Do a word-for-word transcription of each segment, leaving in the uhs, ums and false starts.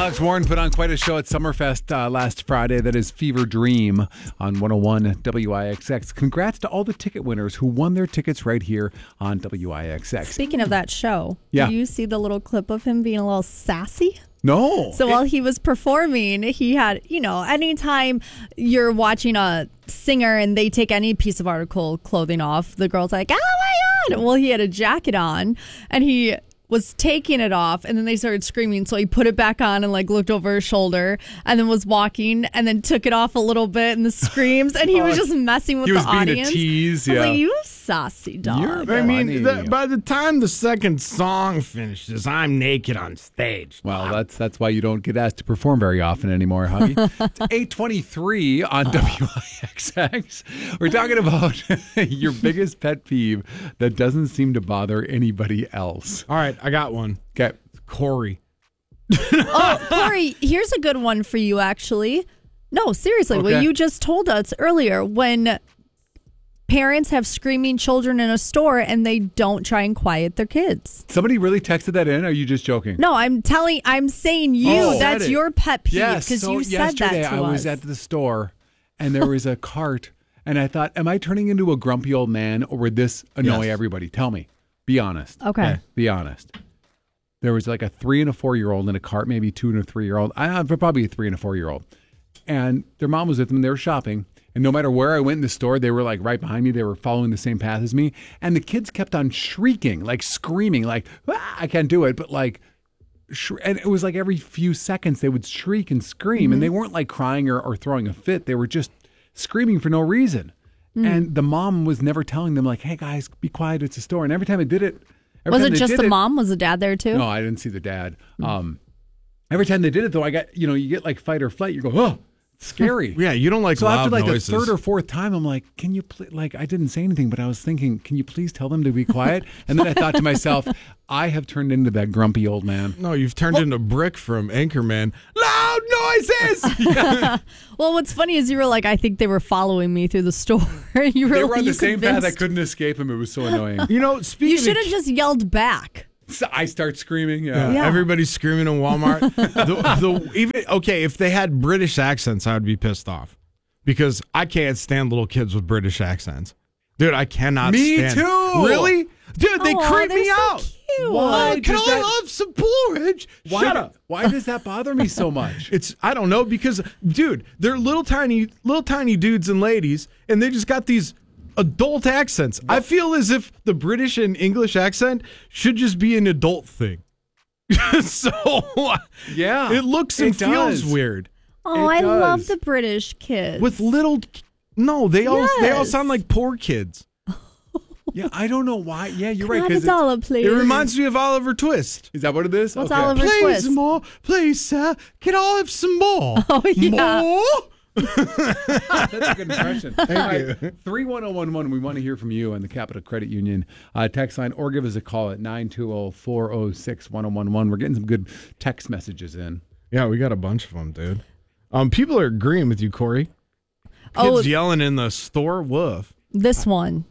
Alex Warren put on quite a show at Summerfest uh, last Friday. That is Fever Dream on one oh one W I X X. Congrats to all the ticket winners who won their tickets right here on W I X X. Speaking of that show, yeah. did you see the little clip of him being a little sassy? No. So while he was performing, he had, you know, anytime you're watching a singer and they take any piece of article clothing off, the girl's like, oh my God. Well, he had a jacket on and he was taking it off, and then they started screaming, so he put it back on and like looked over his shoulder and then was walking and then took it off a little bit and the screams, and he was just messing with he was the being audience. A tease, yeah. I was like, you saucy dog. I mean, the, by the time the second song finishes, I'm naked on stage. Well, that's that's why you don't get asked to perform very often anymore, Huggy. It's eight twenty-three on W I X X. We're talking about your biggest pet peeve that doesn't seem to bother anybody else. All right, I got one. Okay. Corey. Oh, Corey, here's a good one for you, actually. No, seriously, Okay. what you just told us earlier, when parents have screaming children in a store and they don't try and quiet their kids. Somebody really texted that in? Or are you just joking? No, I'm telling, I'm saying you. Oh, that's said it. your pet peeve Yes, because so you said that yesterday to I was us. at the store and there was a cart and I thought, am I turning into a grumpy old man or would this annoy Yes. everybody? Tell me. Be honest. Okay. Be honest. There was like a three and a four year old in a cart, maybe two and a three year old. I probably a three and a four year old. And their mom was with them. They were shopping. And no matter where I went in the store, they were like right behind me. They were following the same path as me. And the kids kept on shrieking, like screaming, like, ah, I can't do it. But like, sh- and it was like every few seconds they would shriek and scream. Mm-hmm. And they weren't like crying or, or throwing a fit. They were just screaming for no reason. Mm. And the mom was never telling them like, hey guys, be quiet. It's a store. And every time I did it, every Was time it they just did the it- mom? Was the dad there too? No, I didn't see the dad. Um, every time they did it though, I got, you know, you get like fight or flight. You go, oh, it's scary. Yeah, you don't like So loud after like noises. the third or fourth time, I'm like, can you please, like, I didn't say anything, but I was thinking, can you please tell them to be quiet? And then I thought to myself, I have turned into that grumpy old man. No, you've turned into Brick from Anchorman. Loud noises! Well, what's funny is you were like, I think they were following me through the store. you were, They were on you the same path. I convinced- couldn't escape him. It was so annoying. You know, speaking You of should have just yelled back. So I start screaming. Yeah. Yeah, Yeah. everybody's screaming in Walmart. the, the, even okay, if they had British accents, I would be pissed off because I can't stand little kids with British accents. Dude, I cannot Me stand. too. Really? Dude, they Aw, creep they're me so out. cute. Why Oh, can does I that- have some porridge? Why, Shut do- up. Why does that bother me so much? It's I don't know because dude, they're little tiny little tiny dudes and ladies, and they just got these adult accents. I feel as if the British and English accent should just be an adult thing. so Yeah, it looks and it feels does. weird Oh, It I love does. the British kids. with little. No, they all they all Yes. sound like poor kids. Yeah, I don't know why. Yeah, you're Can I right. have a 'cause it's- dollar, please? It reminds me of Oliver Twist. Is that what it is? What's Okay. Oliver Please Twist? more, please sir. Can I have some more? Oh, yeah. More? That's a good impression. Thank you. three one zero one one. We want to hear from you on the Capital Credit Union uh, text line or give us a call at nine two zero, four zero six, one zero one one. We're getting some good text messages in. Yeah, we got a bunch of them, dude. Um, people are agreeing with you, Corey. Kids Oh. yelling in the store. Woof. This one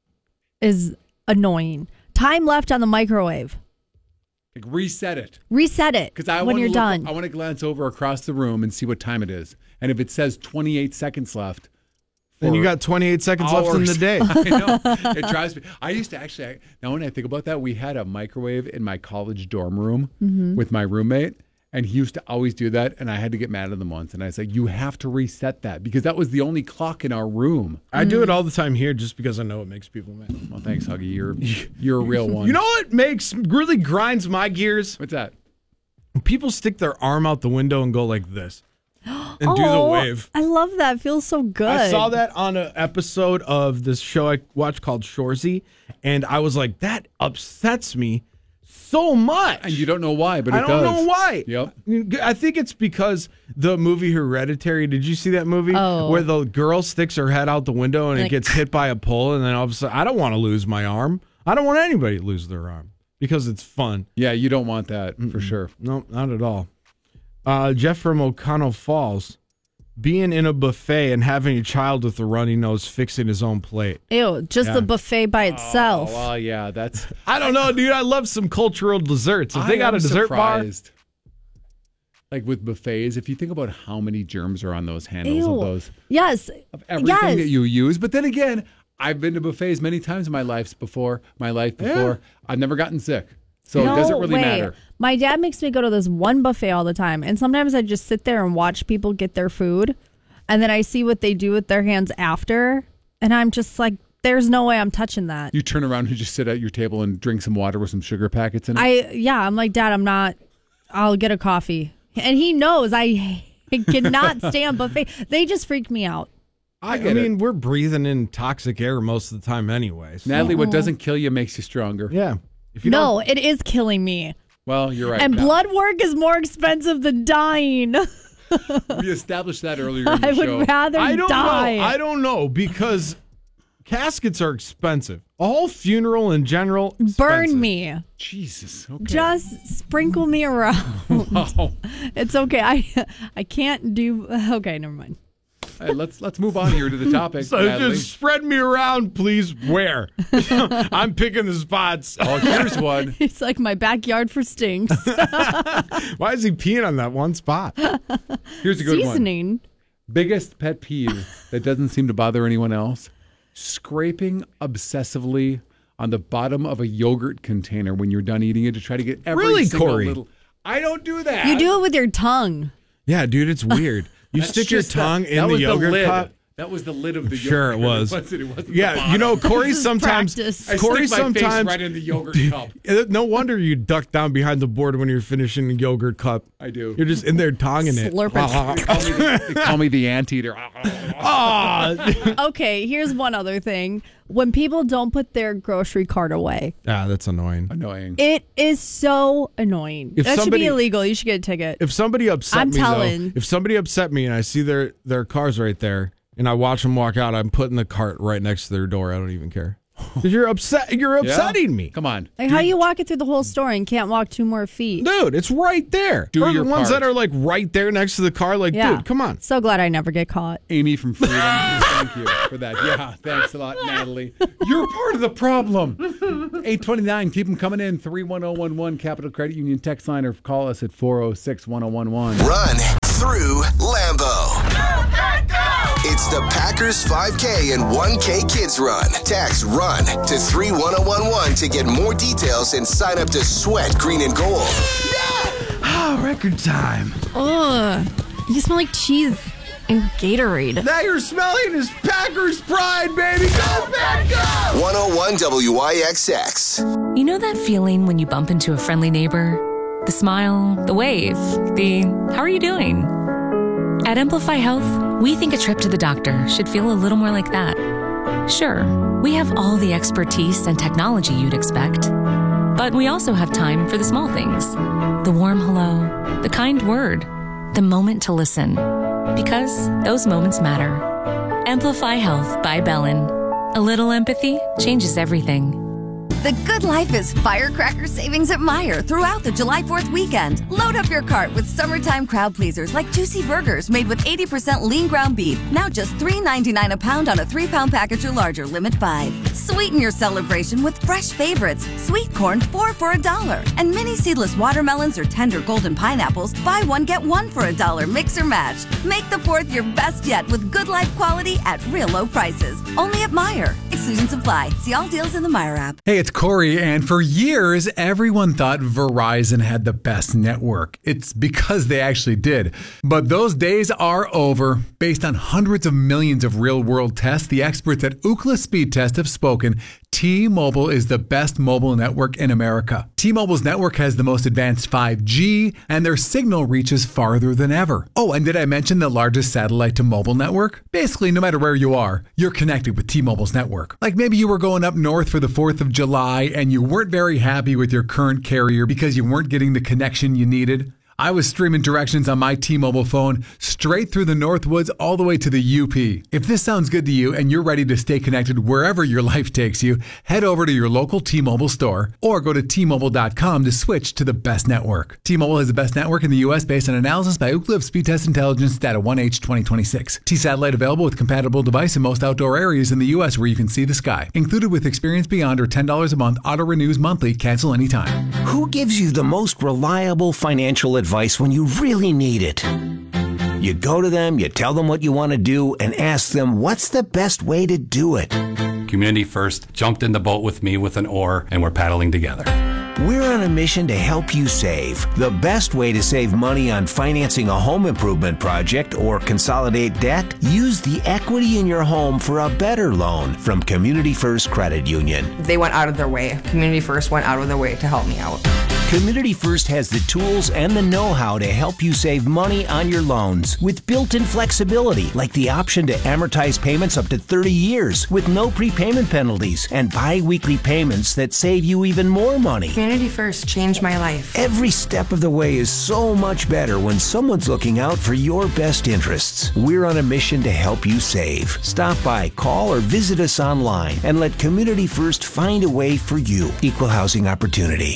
is annoying. Time left on the microwave. Like reset it. Reset it Because I when want you're to look, done. I want to glance over across the room and see what time it is. And if it says twenty-eight seconds left, Then you for got twenty-eight seconds left in hours. the day. I know. It drives me. I used to actually, I, now when I think about that, we had a microwave in my college dorm room Mm-hmm. with my roommate. And he used to always do that. And I had to get mad at him once. And I said, you have to reset that because that was the only clock in our room. I do it all the time here just because I know it makes people mad. Well, thanks, Huggy. You're, you're a real one. You know what makes really grinds my gears? What's that? People stick their arm out the window and go like this and do the Oh, wave. I love that. It feels so good. I saw that on an episode of this show I watched called Shoresy, and I was like, that upsets me so much. And you don't know why, but it I don't does. know why. Yep. I think it's because the movie Hereditary. Did you see that movie? Oh. Where the girl sticks her head out the window and Like- it gets hit by a pole, and then all of a sudden, I don't want to lose my arm. I don't want anybody to lose their arm because it's fun. Yeah, you don't want that for sure. No, not at all. Uh, Jeff from O'Connell Falls. Being in a buffet and having a child with a runny nose fixing his own plate. Ew, just Yeah. the buffet by itself. Oh, well, yeah, that's. I don't know, dude. I love some cultural desserts. If they I got am a dessert surprised. like with buffets, if you think about how many germs are on those handles Ew. of those, Yes. of everything yes. that you use. But then again, I've been to buffets many times in my life before, my life before. I've never gotten sick. So no it doesn't really way. matter. My dad makes me go to this one buffet all the time. And sometimes I just sit there and watch people get their food. And then I see what they do with their hands after. And I'm just like, there's no way I'm touching that. You turn around and just sit at your table and drink some water with some sugar packets in it. I, yeah, I'm like, Dad, I'm not, I'll get a coffee. And he knows I cannot stand buffet. They just freak me out. I, I get mean, it. we're breathing in toxic air most of the time anyway. So. Natalie, what doesn't kill you makes you stronger. Yeah. If you No, it is killing me. Well, you're right. And Now, blood work is more expensive than dying. we established that earlier in the I would show. rather I don't die. know. I don't know because caskets are expensive. A whole funeral in general, expensive. Burn me. Jesus. Okay. Just sprinkle me around. Oh. It's okay. I I can't do. Okay, never mind. Hey, let's let's move on here to the topic. So Natalie. just spread me around, please. Where? I'm picking the spots. Oh, here's one. It's like my backyard for stinks. Why is he peeing on that one spot? Here's a good one. Seasoning. Biggest pet peeve that doesn't seem to bother anyone else: scraping obsessively on the bottom of a yogurt container when you're done eating it to try to get every Really, single Corey? little. I don't do that. You do it with your tongue. Yeah, dude, it's weird. You That's stick your just tongue that, in that the was yogurt lid. cup. That was the lid of the yogurt. Sure, it was. It wasn't, it wasn't the Yeah, bottom. you know, Corey This is sometimes. practice. I Corey stick my sometimes. face right in the yogurt cup. No wonder you duck down behind the board when you're finishing the yogurt cup. I do. You're just in there tonguing it. Slurp it. They call me the, they call me the anteater. Ah, Okay, here's one other thing. When people don't put their grocery cart away, ah, that's annoying. Annoying. it is so annoying. If that should somebody- be illegal. You should get a ticket. If somebody upset I'm me, telling. though, if somebody upset me and I see their their cars right there and I watch them walk out, I'm putting the cart right next to their door. I don't even care. Because you're upset. You're upsetting me. Come on. Like, how you walk it through the whole store and can't walk two more feet? Dude, it's right there. Do or your the ones part. that are like right there next to the car, like, Yeah. dude, come on. So glad I never get caught. Amy from Freedom, thank you for that. Yeah, thanks a lot, Natalie. You're part of the problem. eight twenty-nine, keep them coming in. three one zero one one, Capital Credit Union text line, or call us at four oh six, one oh one one. Run through Lambeau. It's the Packers five K and one K Kids Run. Text RUN to three one zero one one to get more details and sign up to Sweat Green and Gold. Ah, record time. Ugh. You smell like cheese and Gatorade. Now you're smelling is Packers pride, baby. Go, Pack, go! one oh one W I X X. You know that feeling when you bump into a friendly neighbor? The smile, the wave, the how are you doing? At Amplify Health, we think a trip to the doctor should feel a little more like that. Sure, we have all the expertise and technology you'd expect, but we also have time for the small things. The warm hello, the kind word, the moment to listen. Because those moments matter. Amplify Health by Bellin. A little empathy changes everything. The good life is firecracker savings at Meijer throughout the July fourth weekend. Load up your cart with summertime crowd pleasers like juicy burgers made with eighty percent lean ground beef. Now just three ninety-nine a pound on a three-pound package or larger, limit five. Sweeten your celebration with fresh favorites. Sweet corn, four for a dollar. And mini seedless watermelons or tender golden pineapples, buy one, get one for a dollar. Mix or match. Make the fourth your best yet with good life quality at real low prices. Only at Meijer. Exclusions apply. See all deals in the Meijer app. Hey, it's Corey, and for years, everyone thought Verizon had the best network. It's because they actually did. But those days are over. Based on hundreds of millions of real-world tests, the experts at Ookla Speed Test have spoken. T-Mobile is the best mobile network in America. T-Mobile's network has the most advanced five G, and their signal reaches farther than ever. Oh, and did I mention the largest satellite-to-mobile network? Basically, no matter where you are, you're connected with T-Mobile's network. Like maybe you were going up north for the fourth of July, and you weren't very happy with your current carrier because you weren't getting the connection you needed. I was streaming directions on my T-Mobile phone straight through the Northwoods all the way to the U P. If this sounds good to you and you're ready to stay connected wherever your life takes you, head over to your local T-Mobile store or go to T Mobile dot com to switch to the best network. T-Mobile has the best network in the U S based on analysis by Ookla Speed Test Intelligence data one H twenty twenty-six. T-Satellite available with compatible device in most outdoor areas in the U S where you can see the sky. Included with Experience Beyond or ten dollars a month, auto renews monthly, cancel anytime. Who gives you the most reliable financial advice? advice when you really need it. You go to them, you tell them what you want to do, and ask them what's the best way to do it. Community First jumped in the boat with me with an oar, and we're paddling together. We're on a mission to help you save. The best way to save money on financing a home improvement project or consolidate debt? Use the equity in your home for a better loan from Community First Credit Union. They went out of their way. Community First went out of their way to help me out. Community First has the tools and the know-how to help you save money on your loans with built-in flexibility, like the option to amortize payments up to thirty years with no prepayment penalties and bi-weekly payments that save you even more money. Community First changed my life. Every step of the way is so much better when someone's looking out for your best interests. We're on a mission to help you save. Stop by, call, or visit us online and let Community First find a way for you. Equal housing opportunity.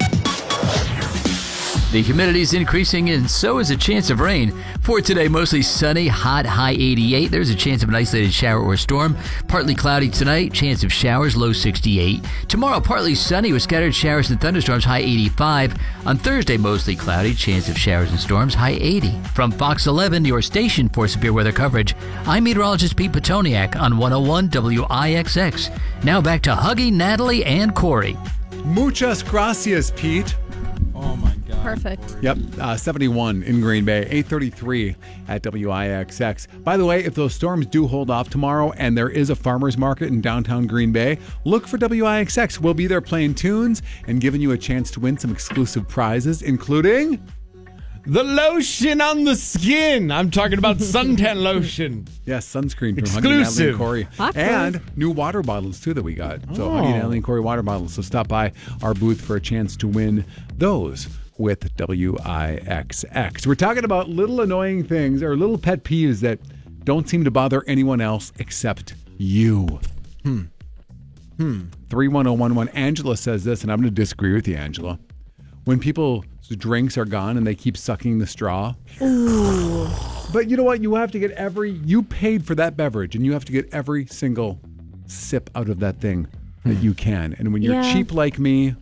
The humidity is increasing, and so is a chance of rain. For today, mostly sunny, hot, high eighty-eight. There's a chance of an isolated shower or storm. Partly cloudy tonight, chance of showers, low sixty-eight. Tomorrow, partly sunny with scattered showers and thunderstorms, high eighty-five. On Thursday, mostly cloudy, chance of showers and storms, high eighty. From Fox eleven, your station for severe weather coverage, I'm meteorologist Pete Petoniak on one oh one W I X X. Now back to Huggy, Natalie, and Corey. Muchas gracias, Pete. Oh, my God. Perfect. Yep, uh, seventy-one in Green Bay, eight thirty-three at W I X X. By the way, if those storms do hold off tomorrow and there is a farmer's market in downtown Green Bay, look for W I X X. We'll be there playing tunes and giving you a chance to win some exclusive prizes, including... The lotion on the skin. I'm talking about suntan lotion. Yes, sunscreen from Exclusive. Huggy, Natalie, and Corey. Awkward. And new water bottles, too, that we got. So Oh. Huggy, Natalie, and Corey water bottles. So stop by our booth for a chance to win those with W I X X. We're talking about little annoying things or little pet peeves that don't seem to bother anyone else except you. Hmm. Hmm. three one zero one one. Angela says this, and I'm going to disagree with you, Angela. When people's drinks are gone and they keep sucking the straw. Ooh. But you know what? You have to get every, you paid for that beverage and you have to get every single sip out of that thing that you can. And when you're Yeah. cheap like me,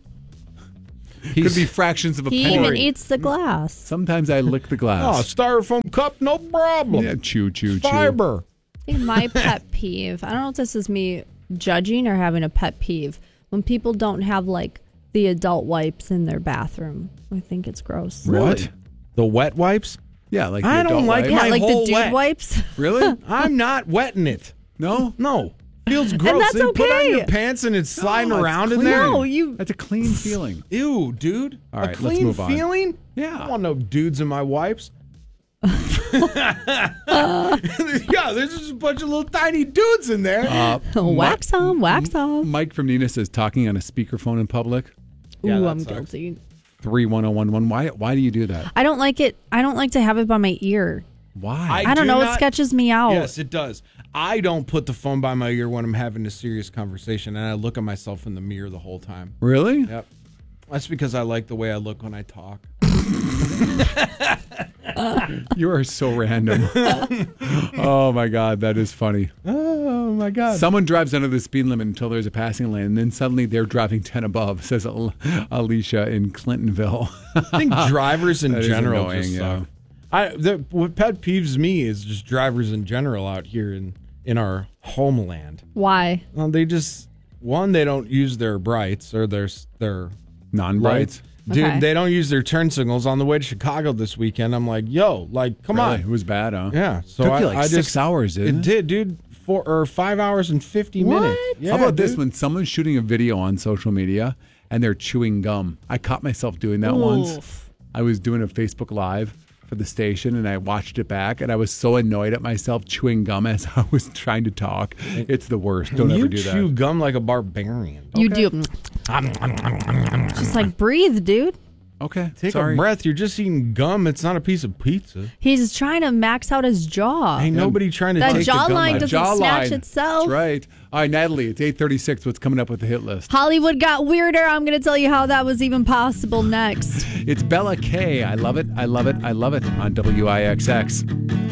could be fractions of a He penny. even eats the glass. Sometimes I lick the Oh, glass. styrofoam cup, no problem. Yeah, chew, chew, chew. Fiber. I think my pet peeve, I don't know if this is me judging or having a pet peeve, when people don't have like the adult wipes in their bathroom. I think it's gross. Really? The wet wipes? Yeah, like the I don't adult like wipes. my Yeah, like the whole dude wet. wipes. Really? I'm not wetting it. No? No. Feels gross. that's Then put on okay. your pants and it's sliding No, it's around in clean. there. No, you. That's a clean feeling. Ew, dude. All a right, let's clean move on. feeling? Yeah. I don't want no dudes in my wipes. Yeah, there's just a bunch of little tiny dudes in there. Uh, wax on, wax off. Mike from Nina says talking on a speakerphone in public. Yeah, Ooh, that I'm sucks. guilty. three one zero one one. Why, why do you do that? I don't like it. I don't like to have it by my ear. Why? I, don't do know. not- It sketches me out. Yes, it does. I don't put the phone by my ear when I'm having a serious conversation, and I look at myself in the mirror the whole time. Really? Yep. That's because I like the way I look when I talk. You are so random. Oh my God, that is funny. Oh my God. Someone drives under the speed limit until there's a passing lane, and then suddenly they're driving ten above, says Al- Alicia in Clintonville. I think drivers in That is general annoying, just yeah. suck. I the, what pet peeves me is just drivers in general out here in in our homeland. Why? Well, they just one they don't use their brights or their their Non-brights? Dude, Okay. they don't use their turn signals on the way to Chicago this weekend. I'm like, yo, like, come Really? on. It was bad, huh? Yeah. So Took I, you like I six just, hours, didn't it? It did, dude. Four or five hours and fifty What? minutes. Yeah, How about this? dude. When someone's shooting a video on social media and they're chewing gum. I caught myself doing that once. Oof. I was doing a Facebook Live for the station and I watched it back and I was so annoyed at myself chewing gum as I was trying to talk. It's the worst. Don't you ever do chew that. gum like a barbarian. You do. Just like breathe, dude. Okay. Take sorry. a breath. You're just eating gum. It's not a piece of pizza. He's trying to max out his jaw. Ain't nobody trying to That take the gum jawline out. doesn't Jawline. snatch itself. That's right. All right, Natalie, it's eight thirty-six. What's coming up with the hit list? Hollywood got weirder. I'm going to tell you how that was even possible next. It's Bella K. I love it. I love it. I love it on W I X X.